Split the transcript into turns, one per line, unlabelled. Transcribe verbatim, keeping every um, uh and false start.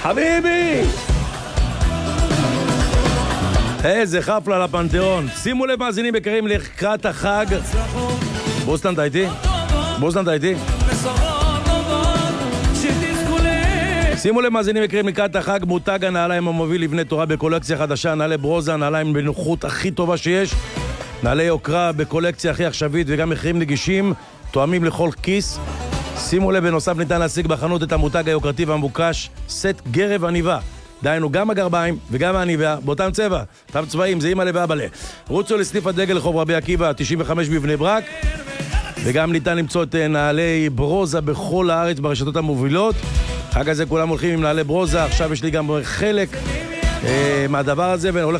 חביבי! איזה חפלה לפנתיאון. שימו לב מאזינים יקרים לקראת החג. בוסטן אתה איתי? בוסטן אתה איתי? שימו לב מאזינים יקרים לקראת החג. מותג הנעליים המוביל לבני תורה בקולקציה חדשה. נעלי ברוזה, נעליים בנוחות הכי טובה שיש. נעלי יוקרה בקולקציה הכי עכשווית וגם מחירים נגישים, תואמים לכל כיס. שימו לב, בנוסף ניתן להשיג בחנות את המותג היוקרתי והמבוקש, סט גרב עניבה. דהיינו גם הגרביים וגם העניבה באותם צבע, אותם צבעים, זה אימא לב ואבא לה. רוצו לסניף הדגל לחוב רבי עקיבא תשעים וחמש בבני ברק, וגם ניתן למצוא את נעלי ברוזה בכל הארץ ברשתות המובילות. חג הזה כולם הולכים עם נעלי ברוזה, עכשיו יש לי גם חלק אה, מהדבר הזה, ואני הולך